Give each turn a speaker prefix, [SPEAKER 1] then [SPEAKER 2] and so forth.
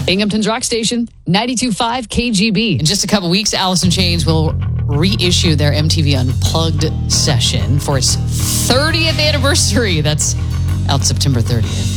[SPEAKER 1] Binghamton's Rock Station, 92.5 KGB.
[SPEAKER 2] In just a couple weeks, Alice in Chains will reissue their MTV Unplugged session for its 30th anniversary. That's out September 30th.